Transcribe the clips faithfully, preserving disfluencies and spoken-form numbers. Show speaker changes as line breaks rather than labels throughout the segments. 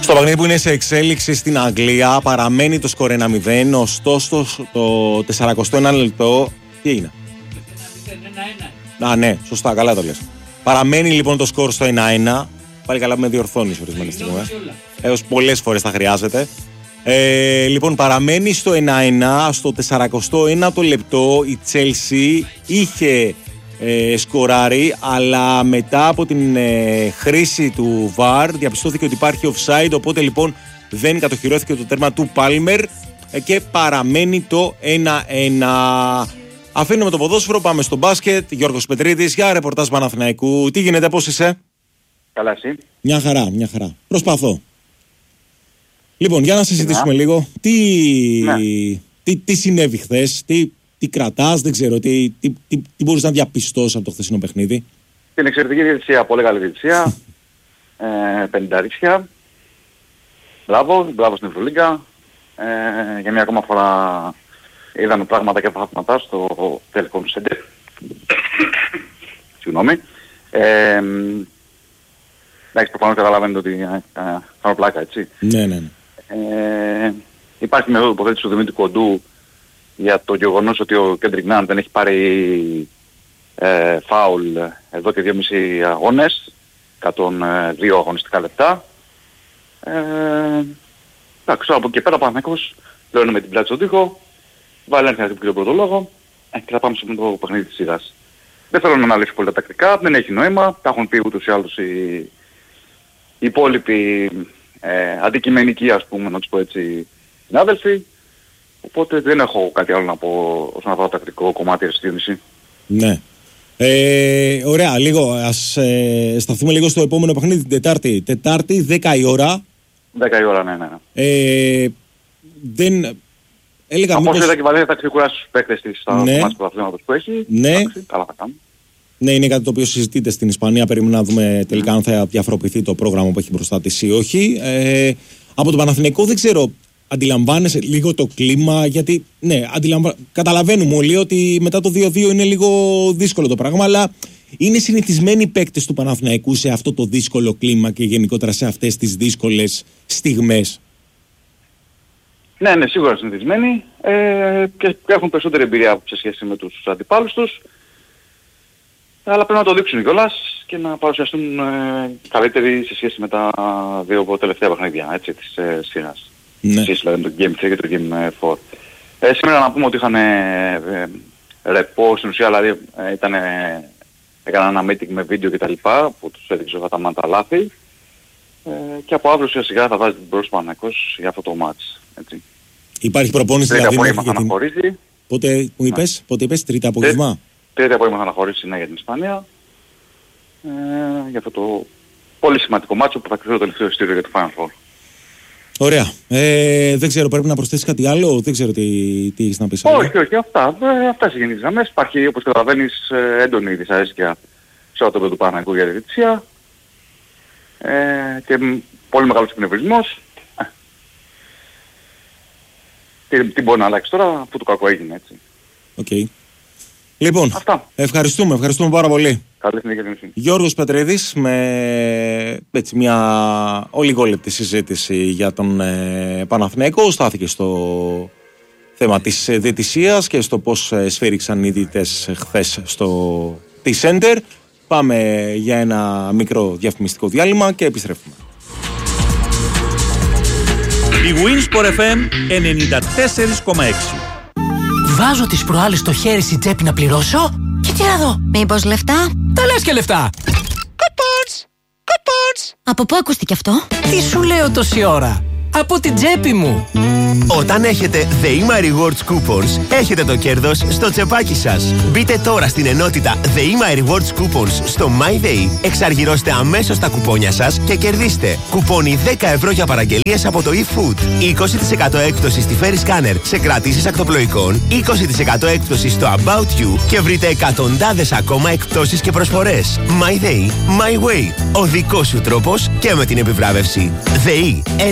Στο παιχνίδι που είναι σε εξέλιξη στην Αγγλία παραμένει το σκορ ένα μηδέν, ωστόσο το τεσσαρακοστό ένα λεπτό. Τι έγινε? Α, ναι, σωστά, καλά το λες. Παραμένει λοιπόν το σκορ στο ένα ένα. Πάλι καλά που με διορθώνεις ορισμένες στιγμές. Έως πολλές φορές θα χρειάζεται. Ε, λοιπόν, παραμένει στο ένα ένα. Στο τεσσαρακοστό ένατο λεπτό η Chelsea είχε ε, σκοράρει, αλλά μετά από την ε, χρήση του βαρ διαπιστώθηκε ότι υπάρχει offside, οπότε λοιπόν δεν κατοχυρώθηκε το τέρμα του Palmer ε, και παραμένει το ένα ένα. Αφήνουμε το ποδόσφαιρο, πάμε στο μπάσκετ. Γιώργος Πετρίδης για ρεπορτάζ Παναθηναϊκού. Τι γίνεται, πώς είσαι?
Καλά, εσύ?
Μια χαρά, μια χαρά. Προσπαθώ. Λοιπόν, για να συζητήσουμε
να.
λίγο. Τι,
ναι.
τι, τι συνέβη χθες, τι, τι κρατάς, δεν ξέρω, τι, τι, τι, τι μπορείς να διαπιστώσεις από το χθεσινό παιχνίδι?
Την εξαιρετική διαιτησία, πολύ καλή διαιτησία. ε, πενηνταρίσια. Μπράβο, μπράβο στην Ευρωλίγκα. Ε, για μια ακόμα φορά είδαμε πράγματα και θαύματα στο Telecom Center. Συγγνώμη. Ε, εντάξει, προφανώς καταλαβαίνετε ότι ε, ε, κάνω πλάκα, έτσι.
Ναι, ναι, ναι.
Ε, υπάρχει μια τοποθέτηση του Δημήτρη Κοντού για το γεγονός ότι ο Κέντρικ Ναν δεν έχει πάρει ε, φάουλ εδώ και δυόμισι αγώνες, εκατόν δύο αγωνιστικά λεπτά. Ε, εντάξει, από εκεί πέρα ο Παναθηναϊκός λένε με την πλάτη στον τοίχο, βάλει ένα χαρτί τον πρώτο λόγο ε, και θα πάμε στο το παιχνίδι της σειράς. Δεν θέλω να αναλύσω πολύ τα τακτικά, δεν έχει νόημα, τα έχουν πει ούτως ή άλλως οι, οι υπόλοιποι ε, αντικειμενικοί, ας πούμε, να τους πω έτσι, συνάδελφοι. Οπότε δεν έχω κάτι άλλο να πω όσον αφορά το τακτικό κομμάτι της Διονυσή.
Ναι. Ε, ωραία, λίγο, ας ε, σταθούμε λίγο στο επόμενο παιχνίδι την Τετάρτη. Τετάρτη, δέκα η ώρα.
δέκα η ώρα, ναι, ναι. ναι.
Ε, δεν... Έλεγα
από
μήπως...
όσο είδα και βαλένει θα ξεκουράσει τους παίκτες της στα
ναι.
κομμάτια του αθλήματος που έχει.
Ναι.
Εντάξει, καλά θα κάνουμε.
Ναι, είναι κάτι το οποίο συζητείται στην Ισπανία. Περιμένουμε να δούμε τελικά mm. αν θα διαφοροποιηθεί το πρόγραμμα που έχει μπροστά της ή όχι. Ε, από τον Παναθηναϊκό δεν ξέρω, αντιλαμβάνεσαι λίγο το κλίμα, γιατί ναι, αντιλαμβα... καταλαβαίνουμε όλοι ότι μετά το δύο δύο είναι λίγο δύσκολο το πράγμα, αλλά είναι συνηθισμένοι οι παίκτες του Παναθηναϊκού σε αυτό το δύσκολο κλίμα και γενικότερα σε αυτές τις δύσκολες στιγμές.
Ναι, ναι, σίγουρα συνηθισμένοι ε, και έχουν περισσότερη εμπειρία σε σχέση με τους αντιπάλους τους. Αλλά πρέπει να το δείξουν κιόλας και να παρουσιαστούν ε, καλύτεροι σε σχέση με τα δύο τελευταία παιχνίδια, έτσι, της ε, σειράς.
Ναι.
Εσείς, δηλαδή το Game τρία και το Game τέσσερα. Ε, σήμερα να πούμε ότι είχαν ε, ε, ρεπό, στην ουσία δηλαδή ε, ήταν, ε, έκαναν ένα meeting με βίντεο κτλ. Που τους έδειξε ο Χαταμάν τα λάθη. Ε, και από αύριο σιγά σιγά θα βάζει την πρόσωπα Παναθηναϊκός για αυτό το match. Έτσι.
Υπάρχει προπόνηση
τρίτη
δηλαδή
απόγευμα θα αναχωρήσει.
Πότε, που είπες, ναι. πότε είπες, τρίτη απόγευμα.
Τρίτη απόγευμα θα αναχωρήσει ναι, για την Ισπανία. Ε, για αυτό το πολύ σημαντικό μάτσο που θα κρυφθεί το τελευταίο ειστήριο για το Final Four.
Ωραία. Ε, δεν ξέρω, πρέπει να προσθέσεις κάτι άλλο, δεν ξέρω τι, τι έχεις να πεις.
Όχι, όχι, αυτά. Ε, αυτά σε γενικές γραμμές. Υπάρχει, όπως καταλαβαίνεις, ε, έντονη δυσαρέσκεια σε ό,τι το του Παναθηναϊκού για τη διαιτησία. Ε, και πολύ μεγάλος εκνευρισμός. Ε, τι, τι μπορεί να αλλάξει τώρα, αφού το κακό έγινε, έτσι.
Οκ. Okay. Λοιπόν, αυτά. ευχαριστούμε, ευχαριστούμε πάρα πολύ.
Καλή συνέχεια.
Γιώργος Πετρίδης με έτσι, μια ολιγόλεπτη συζήτηση για τον ε, Παναθηναϊκό. Στάθηκε στο θέμα της ε, διαιτησίας και στο πώς ε, σφύριξαν οι διαιτητές χθες στο T-Center. Πάμε για ένα μικρό διαφημιστικό διάλειμμα και επιστρέφουμε.
Η Winsport εφ εμ ενενήντα τέσσερα κόμμα έξι.
Βάζω τις προάλλες στο χέρι στην τσέπη να πληρώσω και τι να δω.
Μήπως λεφτά?
Τα λες και λεφτά. Κουπόνς, κουπόνς.
Από πού ακούστηκε αυτό?
Τι σου λέω τόση ώρα? Από την τσέπη μου.
Όταν έχετε The Ima Rewards Coupons, έχετε το κέρδος στο τσεπάκι σας. Μπείτε τώρα στην ενότητα The Ima Rewards Coupons στο MyDay, εξαργυρώστε αμέσως τα κουπόνια σας και κερδίστε κουπόνι δέκα ευρώ για παραγγελίες από το eFood, είκοσι τοις εκατό έκπτωση στη Ferry Scanner σε κρατήσεις ακτοπλοϊκών, είκοσι τοις εκατό έκπτωση στο About You και βρείτε εκατοντάδες ακόμα εκπτώσεις και προσφορές. MyDay, My Way, ο δικός σου τρόπος και με την επιβράβευση. ΔΕΗ, ένα με το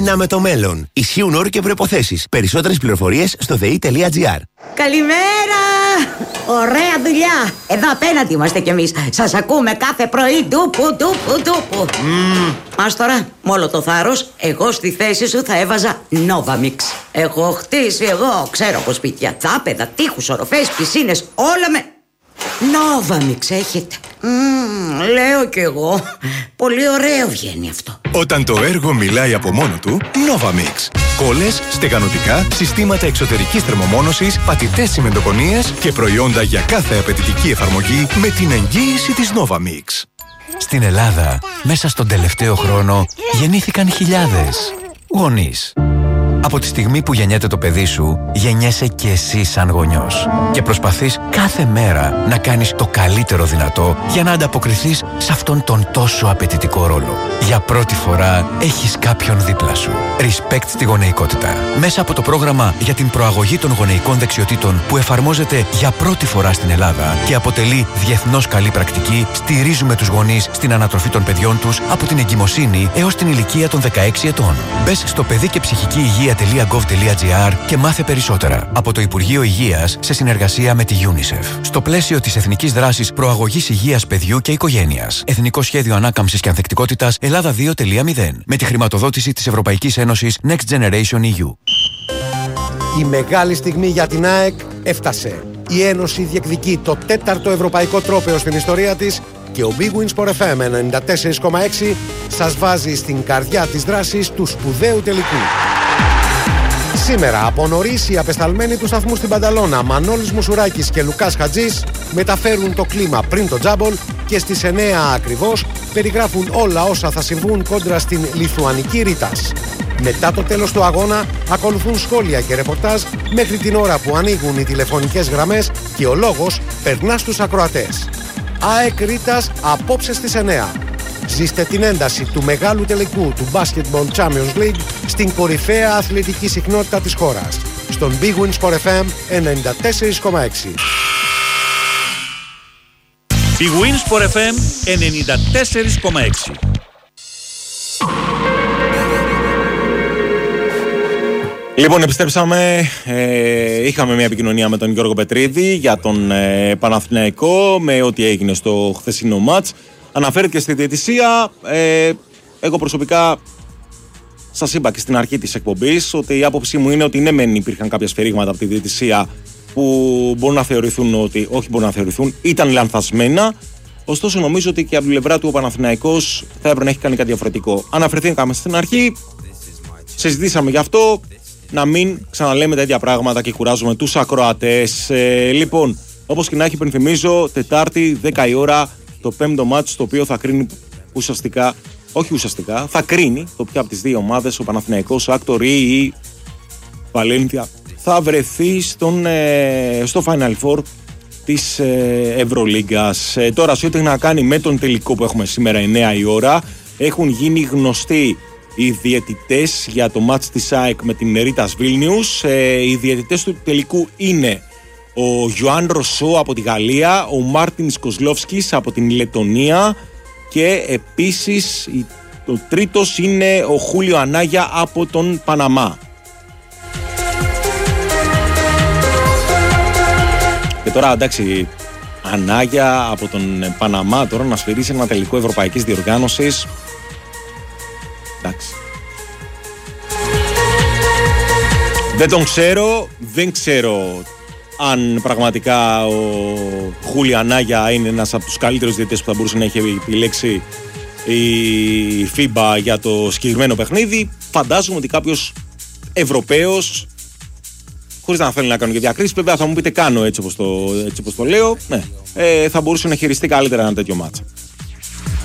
μέλλον. Ισχύουν όροι και προϋποθέσεις. Περισσότερες πληροφορίες στο δε ι τελεία τζι άρ.
Καλημέρα! Ωραία δουλειά! Εδώ απέναντι είμαστε κι εμείς. Σας ακούμε κάθε πρωί. Ντούπου, ντούπου, ντούπου. Mm. Ας τώρα, με όλο το θάρρος, εγώ στη θέση σου θα έβαζα Novamix. Έχω χτίσει εγώ, ξέρω από σπίτια, τσάπεδα, τείχους, οροφές, πισίνες, όλα με... Novamix έχετε. Mm, λέω κι εγώ. Πολύ ωραίο βγαίνει αυτό.
Όταν το έργο μιλάει από μόνο του, Novamix. Κόλλες, στεγανοτικά, συστήματα εξωτερικής θερμομόνωσης, πατητές τσιμεντοκονίες και προϊόντα για κάθε απαιτητική εφαρμογή με την εγγύηση της Novamix.
Στην Ελλάδα, μέσα στον τελευταίο χρόνο, γεννήθηκαν χιλιάδες γονείς. Από τη στιγμή που γεννιέται το παιδί σου, γεννιέσαι και εσύ σαν γονιός. Και προσπαθείς κάθε μέρα να κάνεις το καλύτερο δυνατό για να ανταποκριθείς σε αυτόν τον τόσο απαιτητικό ρόλο. Για πρώτη φορά έχεις κάποιον δίπλα σου. Respect στη γονεϊκότητα. Μέσα από το πρόγραμμα για την προαγωγή των γονεϊκών δεξιοτήτων που εφαρμόζεται για πρώτη φορά στην Ελλάδα και αποτελεί διεθνώς καλή πρακτική, στηρίζουμε τους γονείς στην ανατροφή των παιδιών τους από την εγκυμοσύνη έως την ηλικία των δεκαέξι ετών. Μπες στο παιδί και ψυχική υγεία τελεία γκοβ τελεία τζι άρ και μάθε περισσότερα από το Υπουργείο Υγείας σε συνεργασία με τη UNICEF. Στο πλαίσιο της Εθνικής Δράσης Προαγωγής Υγείας Παιδιού και Οικογένειας. Εθνικό Σχέδιο Ανάκαμψης και Ανθεκτικότητας Ελλάδα δύο τελεία μηδέν. Με τη χρηματοδότηση της Ευρωπαϊκής Ένωσης Next Generation ι γιου.
Η μεγάλη στιγμή για την ΑΕΚ έφτασε. Η Ένωση διεκδικεί το τέταρτο ευρωπαϊκό τρόπαιο στην ιστορία της και ο Big Win Sport εφ εμ ενενήντα τέσσερα κόμμα έξι σας βάζει στην καρδιά της δράσης του σπουδαίου τελικού. Σήμερα από νωρίς οι απεσταλμένοι του σταθμού στην Πανταλώνα, Μανώλης Μουσουράκης και Λουκάς Χατζής, μεταφέρουν το κλίμα πριν το τζάμπολ και στις εννέα ακριβώς περιγράφουν όλα όσα θα συμβούν κόντρα στην Λιθουανική Ρήτας. Μετά το τέλος του αγώνα ακολουθούν σχόλια και ρεπορτάζ μέχρι την ώρα που ανοίγουν οι τηλεφωνικές γραμμές και ο λόγος περνά στους ακροατές. ΑΕΚ Ρήτας απόψε στις εννέα. Ζήστε την ένταση του μεγάλου τελικού του Basketball Champions League στην κορυφαία αθλητική συχνότητα της χώρας. Στον Big Win Sport εφ εμ ενενήντα τέσσερα κόμμα έξι.
Big Win Sport εφ εμ ενενήντα τέσσερα κόμμα έξι.
Λοιπόν, επιστρέψαμε. Ε, είχαμε μια επικοινωνία με τον Γιώργο Πετρίδη για τον ε, Παναθηναϊκό με ό,τι έγινε στο χθεσινό μάτς. Αναφέρθηκε στη διαιτησία. Ε, εγώ προσωπικά σας είπα και στην αρχή της εκπομπής ότι η άποψή μου είναι ότι ναι, μεν υπήρχαν κάποια σφυρίγματα από τη διαιτησία που μπορούν να θεωρηθούν ότι, όχι μπορούν να θεωρηθούν, ήταν λανθασμένα. Ωστόσο, νομίζω ότι και από την πλευρά του ο Παναθηναϊκός θα έπρεπε να έχει κάνει κάτι διαφορετικό. Αναφερθήκαμε στην αρχή, συζητήσαμε γι' αυτό. Να μην ξαναλέμε τέτοια πράγματα και κουράζουμε τους ακροατές. Ε, λοιπόν, όπως και να έχει, υπενθυμίζω, Τετάρτη, δέκα η ώρα, το πέμπτο μάτς, το οποίο θα κρίνει ουσιαστικά, όχι ουσιαστικά, θα κρίνει το ποια από τις δύο ομάδες, ο Παναθηναϊκός, ο Άκτορ ή η Βαλένθια, θα βρεθεί στον, ε, στο Final Four της ε, Ευρωλίγκας. Ε, τώρα, σε ό,τι να κάνει με τον τελικό που έχουμε σήμερα, εννέα η ώρα, έχουν γίνει γνωστοί οι διαιτητές για το μάτς της ΑΕΚ με την Ρίτας Βίλνιους. Ε, οι διαιτητές του τελικού είναι ο Γιωάν Ροσό από τη Γαλλία, ο Μάρτιν Κοσλόφσκης από την Λετονία και επίσης ο τρίτος είναι ο Χούλιο Ανάγια από τον Παναμά. Και τώρα, εντάξει, Ανάγια από τον Παναμά τώρα να σφυρίσει ένα τελικό ευρωπαϊκής διοργάνωσης. Εντάξει. Δεν τον ξέρω, δεν ξέρω αν πραγματικά ο Χούλιο Ανάγια είναι ένας από τους καλύτερους διαιτητές που θα μπορούσε να έχει επιλέξει η φίμπα για το συγκεκριμένο παιχνίδι. Φαντάζομαι ότι κάποιος Ευρωπαίος, χωρίς να θέλει να κάνω και διακρίσεις, βέβαια θα μου πείτε κάνω έτσι όπως το, έτσι όπως το λέω, ναι, ε, θα μπορούσε να χειριστεί καλύτερα ένα τέτοιο μάτσα.